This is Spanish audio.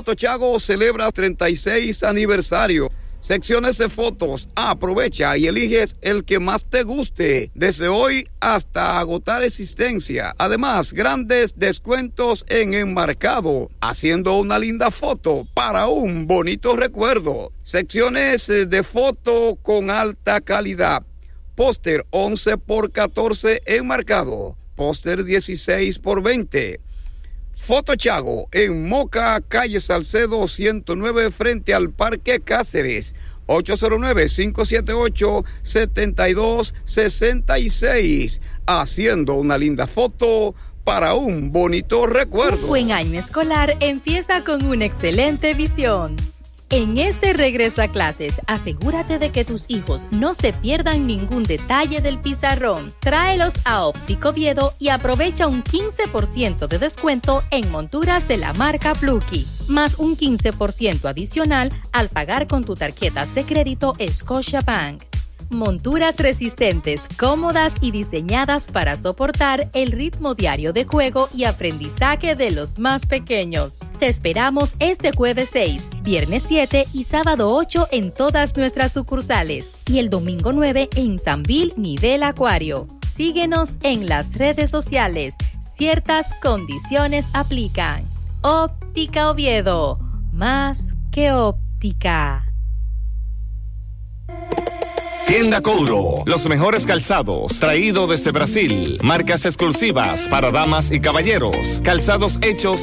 Fotochago celebra 36 aniversario. Secciones de fotos. Aprovecha y eliges el que más te guste. Desde hoy hasta agotar existencia. Además, grandes descuentos en enmarcado. Haciendo una linda foto para un bonito recuerdo. Secciones de foto con alta calidad. Póster 11x14 enmarcado. Póster 16x20. Fotochago en Moca, calle Salcedo 109 frente al Parque Cáceres. 809-578-7266. Haciendo una linda foto para un bonito recuerdo. Un buen año escolar empieza con una excelente visión. En este regreso a clases, asegúrate de que tus hijos no se pierdan ningún detalle del pizarrón. Tráelos a Óptico Oviedo y aprovecha un 15% de descuento en monturas de la marca Plucky, más un 15% adicional al pagar con tu tarjetas de crédito Scotiabank. Monturas resistentes, cómodas y diseñadas para soportar el ritmo diario de juego y aprendizaje de los más pequeños. Te esperamos este jueves 6, viernes 7 y sábado 8 en todas nuestras sucursales y el domingo 9 en Sanvil Nivel Acuario. Síguenos en las redes sociales. Ciertas condiciones aplican. Óptica Oviedo, más que óptica. Tienda Couro, los mejores calzados, traído desde Brasil, marcas exclusivas para damas y caballeros, calzados hechos